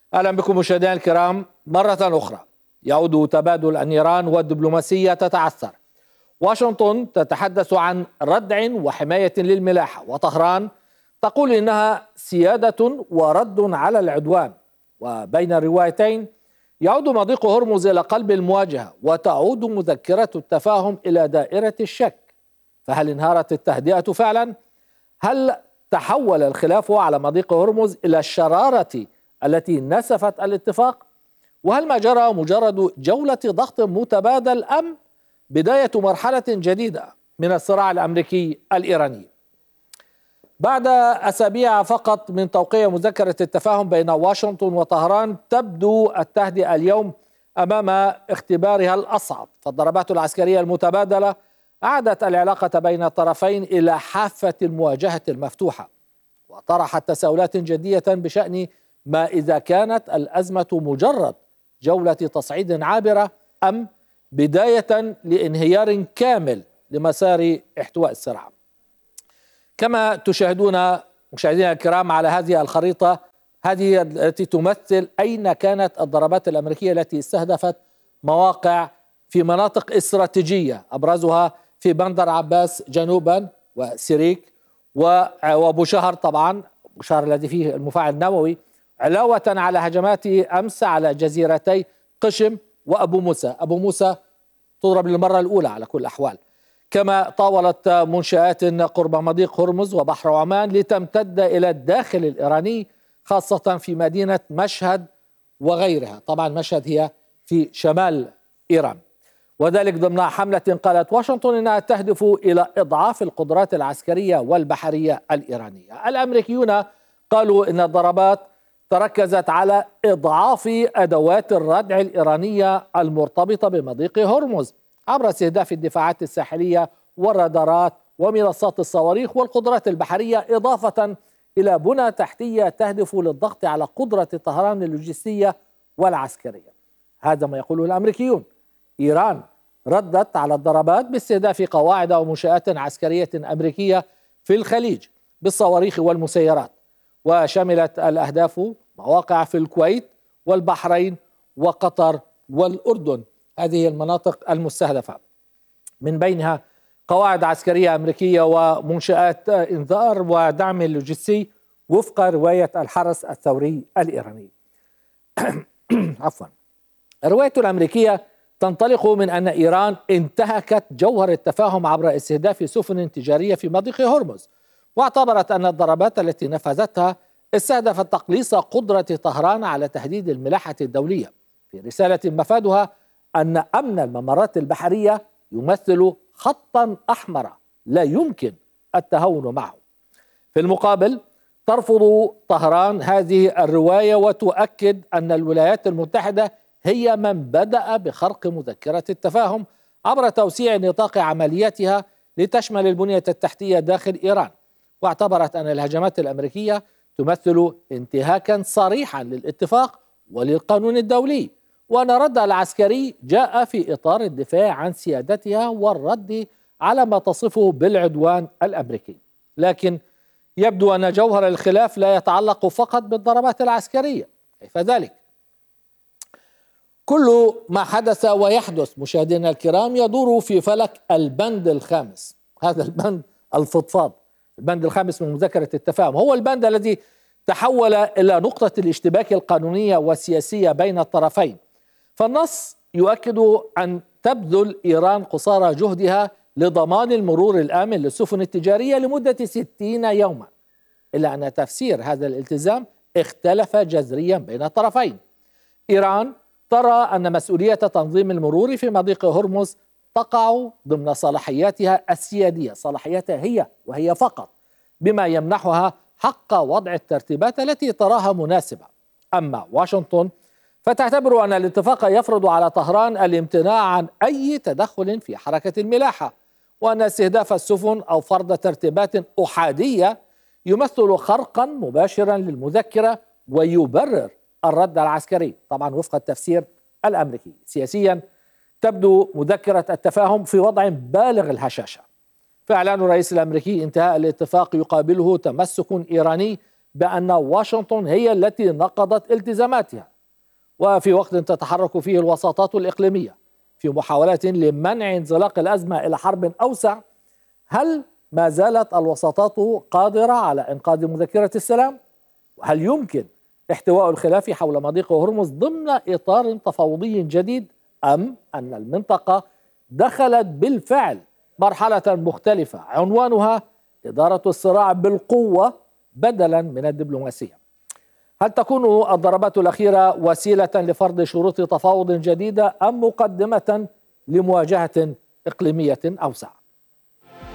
أهلا بكم مشاهدينا الكرام مرة أخرى. يعود تبادل النيران والدبلوماسية تتعثر. واشنطن تتحدث عن ردع وحماية للملاحة، وطهران تقول إنها سيادة ورد على العدوان. وبين الروايتين يعود مضيق هرمز إلى قلب المواجهة، وتعود مذكرة التفاهم إلى دائرة الشك. فهل انهارت التهدئة فعلا؟ هل تحول الخلاف على مضيق هرمز إلى الشرارة التي نسفت الاتفاق؟ وهل ما جرى مجرد جولة ضغط متبادل أم بداية مرحلة جديدة من الصراع الأمريكي الإيراني؟ بعد أسابيع فقط من توقيع مذكرة التفاهم بين واشنطن وطهران، تبدو التهدئة اليوم أمام اختبارها الأصعب. فالضربات العسكرية المتبادلة أعادت العلاقة بين الطرفين إلى حافة المواجهة المفتوحة، وطرحت تساؤلات جدية بشأن ما إذا كانت الأزمة مجرد جولة تصعيد عابرة أم بداية لانهيار كامل لمسار احتواء الصراع. كما تشاهدون مشاهدينا الكرام على هذه الخريطة، هذه التي تمثل أين كانت الضربات الأمريكية التي استهدفت مواقع في مناطق استراتيجية، أبرزها في بندر عباس جنوبا وسيريك وبوشهر، طبعا بوشهر الذي فيه المفاعل النووي، علاوة على هجمات أمس على جزيرتي قشم وأبو موسى. أبو موسى تضرب للمرة الأولى على كل الأحوال. كما طاولت منشآت قرب مضيق هرمز وبحر عمان لتمتد إلى الداخل الإيراني، خاصة في مدينة مشهد وغيرها. طبعا مشهد هي في شمال إيران، وذلك ضمن حملة قالت واشنطن إنها تهدف إلى إضعاف القدرات العسكرية والبحرية الإيرانية. الأمريكيون قالوا إن الضربات تركزت على إضعاف أدوات الردع الإيرانية المرتبطة بمضيق هرمز عبر استهداف الدفاعات الساحلية والرادارات ومنصات الصواريخ والقدرات البحرية، إضافة إلى بنى تحتية تهدف للضغط على قدرة طهران اللوجستية والعسكرية. هذا ما يقوله الأمريكيون. إيران ردت على الضربات باستهداف قواعد ومنشآت عسكرية أمريكية في الخليج بالصواريخ والمسيرات، وشملت الأهداف مواقع في الكويت والبحرين وقطر والأردن. هذه المناطق المستهدفة، من بينها قواعد عسكرية أمريكية ومنشآت إنذار ودعم لوجستي وفق رواية الحرس الثوري الإيراني. عفوا. الرواية الأمريكية تنطلق من أن إيران انتهكت جوهر التفاهم عبر استهداف سفن تجارية في مضيق هرمز، واعتبرت أن الضربات التي نفذتها استهدفت تقليص قدرة طهران على تهديد الملاحة الدولية، في رسالة مفادها أن أمن الممرات البحرية يمثل خطا أحمر لا يمكن التهاون معه. في المقابل ترفض طهران هذه الرواية وتؤكد أن الولايات المتحدة هي من بدأ بخرق مذكرة التفاهم عبر توسيع نطاق عملياتها لتشمل البنية التحتية داخل إيران، واعتبرت أن الهجمات الأمريكية تمثل انتهاكا صريحا للاتفاق وللقانون الدولي، وأن الرد العسكري جاء في إطار الدفاع عن سيادتها والرد على ما تصفه بالعدوان الأمريكي. لكن يبدو أن جوهر الخلاف لا يتعلق فقط بالضربات العسكرية. كيف ذلك؟ كل ما حدث ويحدث مشاهدينا الكرام يدور في فلك البند الخامس، هذا البند الفضفاض، البند الخامس من مذكرة التفاهم، هو البند الذي تحول إلى نقطة الاشتباك القانونية والسياسية بين الطرفين. فالنص يؤكد أن تبذل إيران قصارى جهدها لضمان المرور الآمن للسفن التجارية لمدة 60 يوما، إلا أن تفسير هذا الالتزام اختلف جذريا بين الطرفين. إيران ترى أن مسؤولية تنظيم المرور في مضيق هرمز تقع ضمن صلاحياتها السيادية، صلاحياتها هي وهي فقط، بما يمنحها حق وضع الترتيبات التي تراها مناسبة. أما واشنطن فتعتبر أن الاتفاق يفرض على طهران الامتناع عن أي تدخل في حركة الملاحة، وأن استهداف السفن أو فرض ترتيبات أحادية يمثل خرقا مباشرا للمذكرة ويبرر الرد العسكري، طبعا وفق التفسير الأمريكي. سياسيا تبدو مذكرة التفاهم في وضع بالغ الهشاشة، فإعلان الرئيس الأمريكي انتهاء الاتفاق يقابله تمسك إيراني بأن واشنطن هي التي نقضت التزاماتها، وفي وقت تتحرك فيه الوساطات الإقليمية في محاولات لمنع انزلاق الأزمة إلى حرب أوسع، هل ما زالت الوساطات قادرة على إنقاذ مذكرة السلام؟ وهل يمكن احتواء الخلاف حول مضيق هرمز ضمن إطار تفاوضي جديد، أم أن المنطقة دخلت بالفعل مرحلة مختلفة عنوانها إدارة الصراع بالقوة بدلا من الدبلوماسية؟ هل تكون الضربات الأخيرة وسيلة لفرض شروط تفاوض جديدة أم مقدمة لمواجهة إقليمية أوسع؟